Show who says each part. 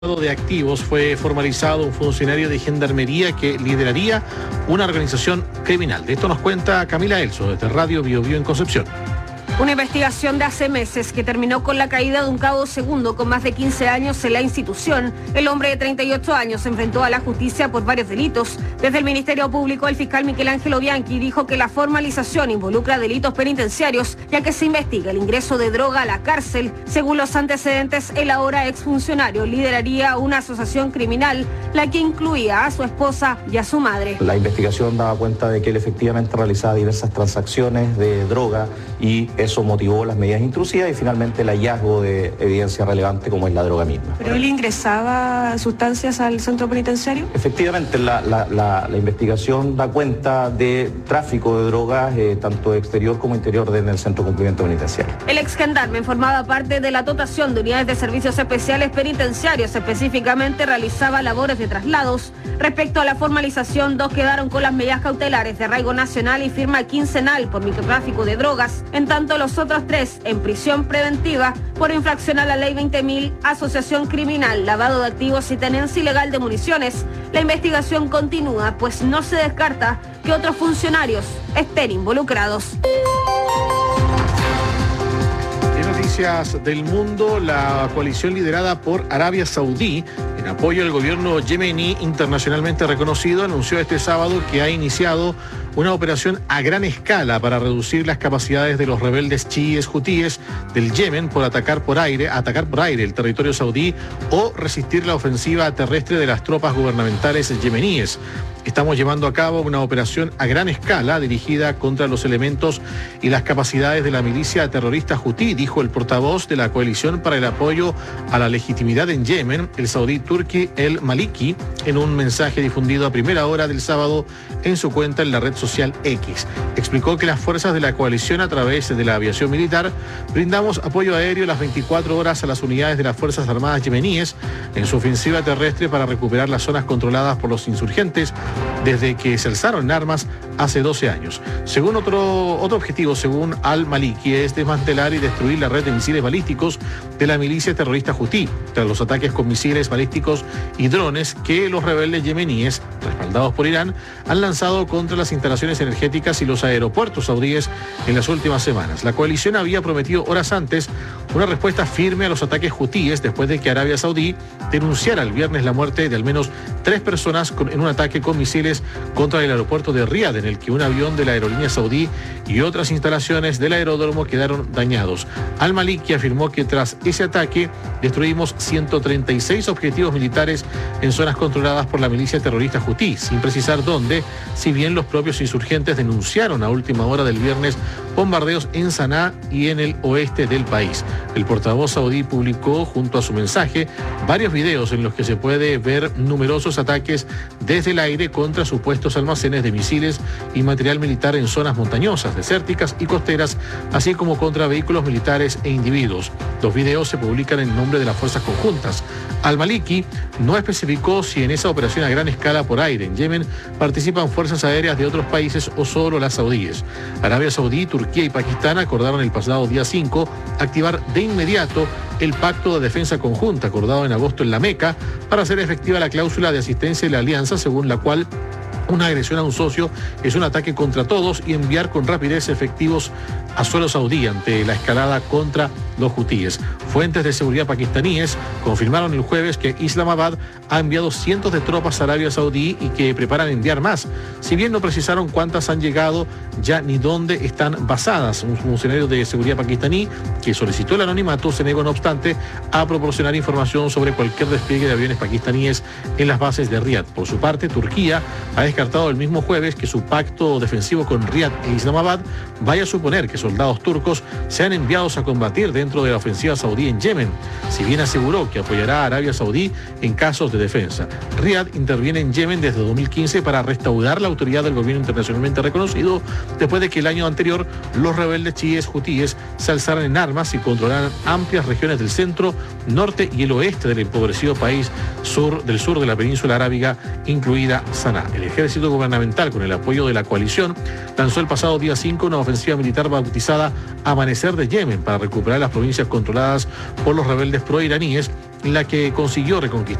Speaker 1: De activos fue formalizado un funcionario de gendarmería que lideraría una organización criminal. De esto nos cuenta Camila Elso desde Radio Bio Bio en Concepción.
Speaker 2: Una investigación de hace meses que terminó con la caída de un cabo segundo con más de 15 años en la institución. El hombre de 38 años se enfrentó a la justicia por varios delitos. Desde el Ministerio Público, el fiscal Miguel Ángelo Bianchi dijo que la formalización involucra delitos penitenciarios, ya que se investiga el ingreso de droga a la cárcel. Según los antecedentes, el ahora exfuncionario lideraría una asociación criminal, la que incluía a su esposa y a su madre.
Speaker 3: La investigación daba cuenta de que él efectivamente realizaba diversas transacciones de droga y eso motivó las medidas intrusivas y finalmente el hallazgo de evidencia relevante como es la droga misma.
Speaker 2: ¿Pero él ingresaba sustancias al centro penitenciario?
Speaker 3: Efectivamente, la investigación da cuenta de tráfico de drogas, tanto exterior como interior en el centro de cumplimiento penitenciario.
Speaker 2: El ex gendarme formaba parte de la dotación de unidades de servicios especiales penitenciarios, específicamente realizaba labores de traslados. Respecto a la formalización, 2 quedaron con las medidas cautelares de arraigo nacional y firma quincenal por microtráfico de drogas, en tanto los otros 3 en prisión preventiva por infracción a la ley 20.000, asociación criminal, lavado de activos y tenencia ilegal de municiones. La investigación continúa, pues no se descarta que otros funcionarios estén involucrados.
Speaker 1: En noticias del mundo, la coalición liderada por Arabia Saudí, en apoyo al gobierno yemení internacionalmente reconocido, anunció este sábado que ha iniciado una operación a gran escala para reducir las capacidades de los rebeldes chiíes hutíes del Yemen por atacar por aire el territorio saudí o resistir la ofensiva terrestre de las tropas gubernamentales yemeníes. Estamos llevando a cabo una operación a gran escala dirigida contra los elementos y las capacidades de la milicia terrorista hutí, dijo el portavoz de la coalición para el apoyo a la legitimidad en Yemen, el saudí Turki el-Maliki, en un mensaje difundido a primera hora del sábado en su cuenta en la red social X. Explicó que las fuerzas de la coalición, a través de la aviación militar, brindamos apoyo aéreo las 24 horas a las unidades de las Fuerzas Armadas yemeníes en su ofensiva terrestre para recuperar las zonas controladas por los insurgentes desde que se alzaron en armas hace 12 años. Según otro objetivo, según al-Maliki, es desmantelar y destruir la red de misiles balísticos de la milicia terrorista hutí, tras los ataques con misiles balísticos y drones que los rebeldes yemeníes, respaldados por Irán, han lanzado contra las instalaciones energéticas y los aeropuertos saudíes en las últimas semanas. La coalición había prometido horas antes una respuesta firme a los ataques hutíes después de que Arabia Saudí denunciara el viernes la muerte de al menos 3 personas en un ataque con misiles contra el aeropuerto de Riad, en el que un avión de la aerolínea saudí y otras instalaciones del aeródromo quedaron dañados. Al-Maliki afirmó que tras ese ataque destruimos 136 objetivos militares en zonas controladas por la milicia terrorista hutí, sin precisar dónde, si bien los propios insurgentes denunciaron a última hora del viernes bombardeos en Saná y en el oeste del país. El portavoz saudí publicó junto a su mensaje varios videos en los que se puede ver numerosos ataques desde el aire contra supuestos almacenes de misiles y material militar en zonas montañosas, desérticas y costeras, así como contra vehículos militares e individuos. Los videos se publican en nombre de las fuerzas conjuntas. Al-Maliki no especificó si en esa operación a gran escala por aire en Yemen participan fuerzas aéreas de otros países o solo las saudíes. Arabia Saudí, Turquía y Pakistán acordaron el pasado día 5 activar de inmediato el pacto de defensa conjunta acordado en agosto en la Meca para hacer efectiva la cláusula de asistencia de la alianza, según la cual una agresión a un socio es un ataque contra todos y enviar con rapidez efectivos a suelo saudí ante la escalada contra los hutíes. Fuentes de seguridad pakistaníes confirmaron el jueves que Islamabad ha enviado cientos de tropas a Arabia Saudí y que preparan enviar más, si bien no precisaron cuántas han llegado ya ni dónde están basadas. Un funcionario de seguridad pakistaní que solicitó el anonimato se negó, no obstante, a proporcionar información sobre cualquier despliegue de aviones pakistaníes en las bases de Riad. Por su parte, Turquía ha descartado el mismo jueves que su pacto defensivo con Riad e Islamabad vaya a suponer que soldados turcos sean enviados a combatir dentro de la ofensiva saudí en Yemen, si bien aseguró que apoyará a Arabia Saudí en casos de defensa. Riad interviene en Yemen desde 2015 para restaurar la autoridad del gobierno internacionalmente reconocido después de que el año anterior los rebeldes chiíes hutíes se alzaran en armas y controlaran amplias regiones del centro, norte y el oeste del empobrecido país del sur de la península arábiga, incluida Saná. El ejército gubernamental, con el apoyo de la coalición, lanzó el pasado día 5 una ofensiva militar bautizada Amanecer de Yemen para recuperar las provincias controladas por los rebeldes proiraníes la que consiguió reconquistar.